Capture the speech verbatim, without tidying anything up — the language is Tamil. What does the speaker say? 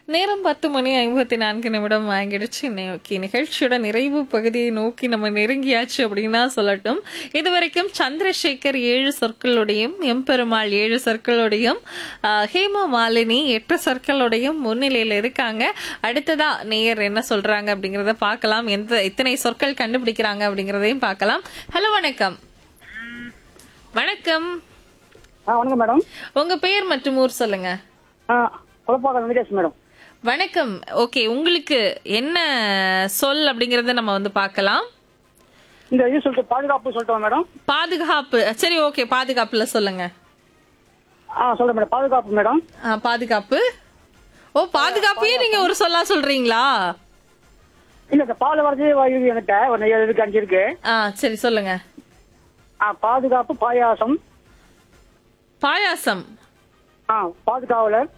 நேரம் பத்து மணி ஐம்பத்தி நான்கு நிமிடம் ஆகிடுச்சு. இன்னைக்கு நிகழ்ச்சியோட நிறைவு பகுதியை நோக்கி நம்ம நெருங்கியாச்சு அப்படின்னா சொல்லட்டும். இதுவரைக்கும் சந்திரசேகர் ஏழு சொற்களுடையும், எம்பெருமாள் ஏழு சொற்களுடையும், ஆஹ், ஹேமா மாலினி எட்டு சொற்களுடையும் முன்னிலையில இருக்காங்க. அடுத்ததா நேயர் என்ன சொல்றாங்க அப்படிங்கறத பார்க்கலாம். எந்த எத்தனை சொற்கள் கண்டுபிடிக்கிறாங்க அப்படிங்கறதையும் பார்க்கலாம். ஹலோ, வணக்கம். வணக்கம். வணக்கம் மேடம். உங்க பெயர் மற்றும் ஊர் சொல்லுங்க. குழப்பாக்கம் வெங்கடேஷ் மேடம். வணக்கம். ஓகே, உங்களுக்கு என்ன சொல் அப்படிங்கறத நம்ம வந்து பார்க்கலாம். இந்த இது சொல்லிட்டு பாதுகாப்பு சொல்லிட்டோம் மேடம். பாதுகாப்பு. சரி, ஓகே, பாதுகாப்புல சொல்லுங்க. ஆ சொல்றேன் மேடம். பாதுகாப்பு மேடம். ஆ, பாதுகாப்பு. ஓ, பாதுகாப்பையே நீங்க ஒரு சொல்லா சொல்றீங்களா? இல்ல, இந்த பால் வரது என்கிட்ட ஒரு ஏழு இருக்கு, அஞ்சு இருக்கு. ஆ, சரி, சொல்லுங்க. ஆ பாதுகாப்பு, பாயாசம், பாயாசம். ஆ பாதுகாவலர்,